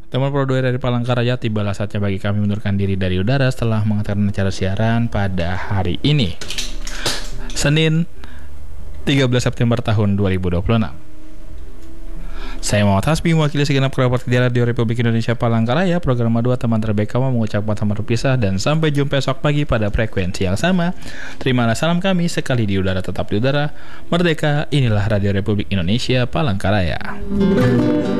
Teman Pro 2 dari Palangkaraya, tibalah saatnya bagi kami mundurkan diri dari udara setelah mengatakan acara siaran pada hari ini, Senin 13 September tahun 2026. Saya Muhammad Hasbi, mewakili segenap kerabat kerja Radio Republik Indonesia Palangkaraya, program 2 teman terbaik kamu mengucapkan selamat berpisah dan sampai jumpa esok pagi pada frekuensi yang sama. Terimalah salam kami, sekali di udara tetap di udara. Merdeka, inilah Radio Republik Indonesia Palangkaraya.